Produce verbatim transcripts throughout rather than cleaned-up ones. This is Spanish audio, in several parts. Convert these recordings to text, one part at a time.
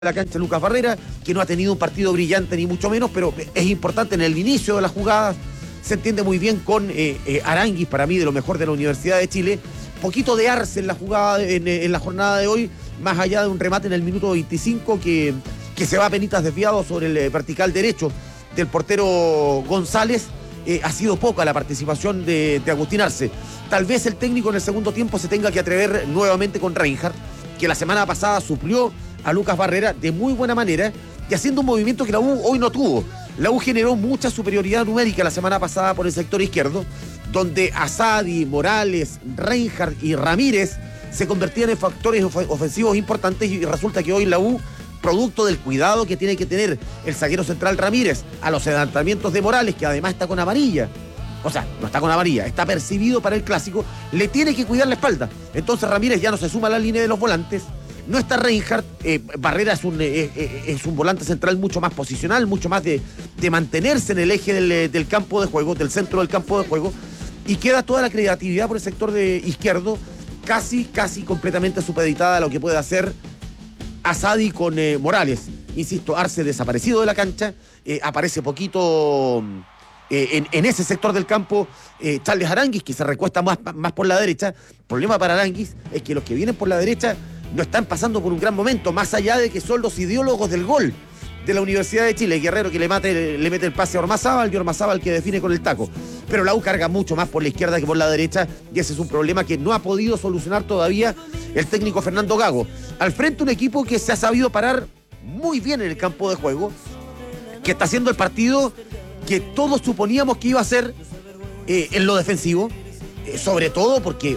la cancha Lucas Barrera, que no ha tenido un partido brillante ni mucho menos, pero es importante en el inicio de las jugadas. Se entiende muy bien con eh, eh, Aránguiz, para mí de lo mejor de la Universidad de Chile. Poquito de Arce en la jugada, en, en la jornada de hoy, más allá de un remate en el minuto veinticinco que, que se va a penitas desviado sobre el vertical derecho del portero González. Eh, ha sido poca la participación de, de Agustín Arce. Tal vez el técnico en el segundo tiempo se tenga que atrever nuevamente con Reinhardt, que la semana pasada suplió a Lucas Barrera de muy buena manera y haciendo un movimiento que la U hoy no tuvo. La U generó mucha superioridad numérica la semana pasada por el sector izquierdo, donde Asadi, Morales, Reinhardt y Ramírez se convertían en factores of- ofensivos importantes, y resulta que hoy la U, producto del cuidado que tiene que tener el zaguero central Ramírez a los adelantamientos de Morales, que además está con amarilla, o sea, no está con amarilla, está percibido para el clásico, le tiene que cuidar la espalda. Entonces Ramírez ya no se suma a la línea de los volantes. No está Reinhardt, eh, Barrera es un, eh, eh, es un volante central mucho más posicional, mucho más de, de mantenerse en el eje del, del campo de juego, del centro del campo de juego, y queda toda la creatividad por el sector de izquierdo, casi, casi completamente supeditada a lo que puede hacer Asadi con eh, Morales. Insisto, Arce desaparecido de la cancha, eh, aparece poquito eh, en, en ese sector del campo eh, Charles Aránguiz, que se recuesta más, más por la derecha. El problema para Aránguiz es que los que vienen por la derecha no están pasando por un gran momento, más allá de que son los ideólogos del gol de la Universidad de Chile. Guerrero que le, mate, le mete el pase a Ormazábal y Ormazábal que define con el taco. Pero la U carga mucho más por la izquierda que por la derecha, y ese es un problema que no ha podido solucionar todavía el técnico Fernando Gago. Al frente un equipo que se ha sabido parar muy bien en el campo de juego, que está haciendo el partido que todos suponíamos que iba a ser eh, en lo defensivo, eh, sobre todo porque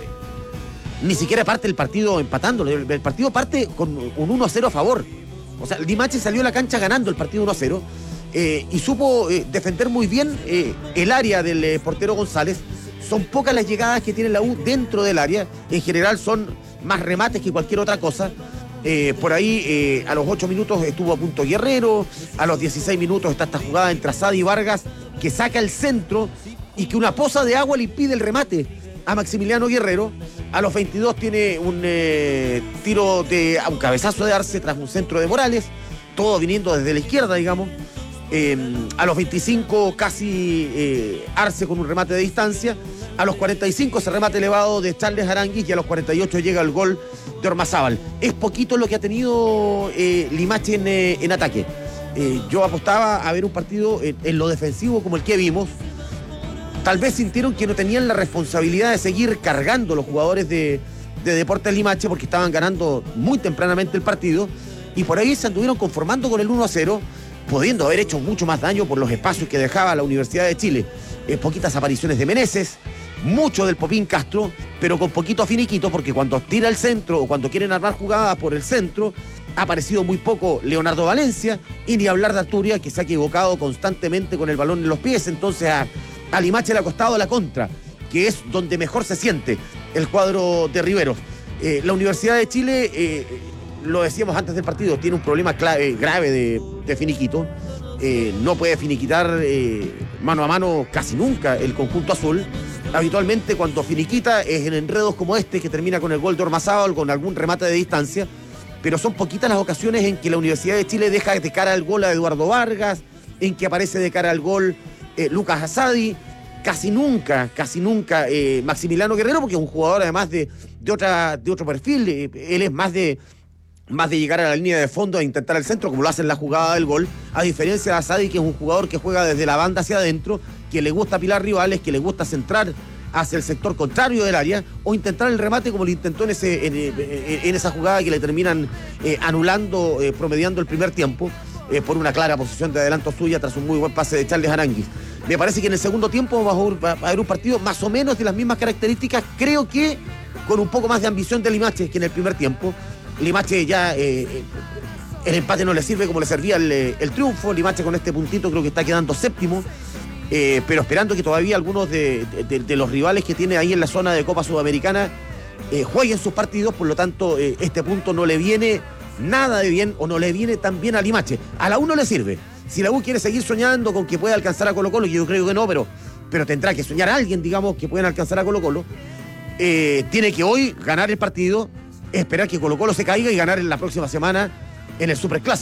ni siquiera parte el partido empatándolo. El, el partido parte con un uno a cero a favor. O sea, el Limache salió a la cancha ganando el partido uno a cero eh, y supo eh, defender muy bien eh, el área del eh, portero González. Son pocas las llegadas que tiene la U dentro del área. En general son más remates que cualquier otra cosa. Eh, por ahí eh, a los ocho minutos estuvo a punto Guerrero. A los dieciséis minutos está esta jugada entre Asadi y Vargas, que saca el centro y que una poza de agua le impide el remate a Maximiliano Guerrero. A los veintidós tiene un eh, tiro de un cabezazo de Arce tras un centro de Morales, todo viniendo desde la izquierda, digamos. Eh, a los veinticinco casi eh, Arce con un remate de distancia. A los cuarenta y cinco ese remate elevado de Charles Aránguiz, y a los cuarenta y ocho llega el gol de Ormazábal. Es poquito lo que ha tenido eh, Limache en, eh, en ataque. Eh, yo apostaba a ver un partido en, en lo defensivo como el que vimos. Tal vez sintieron que no tenían la responsabilidad de seguir cargando los jugadores de, de Deportes Limache, porque estaban ganando muy tempranamente el partido, y por ahí se anduvieron conformando con el uno a cero, pudiendo haber hecho mucho más daño por los espacios que dejaba la Universidad de Chile. Eh, poquitas apariciones de Meneses, mucho del Popín Castro, pero con poquito finiquito, porque cuando tira el centro o cuando quieren armar jugadas por el centro, ha aparecido muy poco Leonardo Valencia, y ni hablar de Asturias, que se ha equivocado constantemente con el balón en los pies. Entonces a A Limache le ha costado la contra, que es donde mejor se siente el cuadro de Riveros. Eh, la Universidad de Chile, eh, lo decíamos antes del partido, tiene un problema clave, grave de, de finiquito. Eh, no puede finiquitar eh, mano a mano casi nunca el conjunto azul. Habitualmente cuando finiquita es en enredos como este, que termina con el gol de Ormazábal, con algún remate de distancia. Pero son poquitas las ocasiones en que la Universidad de Chile deja de cara al gol a Eduardo Vargas, en que aparece de cara al gol Eh, Lucas Asadi. Casi nunca, casi nunca eh, Maximiliano Guerrero, porque es un jugador además de, de, otra, de otro perfil. Eh, él es más de, más de llegar a la línea de fondo e intentar el centro, como lo hace en la jugada del gol, a diferencia de Asadi, que es un jugador que juega desde la banda hacia adentro, que le gusta apilar rivales, que le gusta centrar hacia el sector contrario del área, o intentar el remate como lo intentó en, ese, en, en, en esa jugada que le terminan eh, anulando, eh, promediando el primer tiempo, Eh, por una clara posición de adelanto suya tras un muy buen pase de Charles Aránguiz. Me parece que en el segundo tiempo va a haber un partido más o menos de las mismas características, creo que con un poco más de ambición de Limache que en el primer tiempo. Limache ya eh, el empate no le sirve como le servía el, el triunfo. Limache con este puntito creo que está quedando séptimo, eh, pero esperando que todavía algunos de, de, de los rivales que tiene ahí en la zona de Copa Sudamericana eh, jueguen sus partidos. Por lo tanto, eh, este punto no le viene nada de bien, o no le viene tan bien a Limache. A la U no le sirve. Si la U quiere seguir soñando con que pueda alcanzar a Colo Colo, que yo creo que no, pero, pero tendrá que soñar a alguien, digamos, que pueda alcanzar a Colo Colo, eh, tiene que hoy ganar el partido, esperar que Colo Colo se caiga y ganar en la próxima semana en el Superclásico.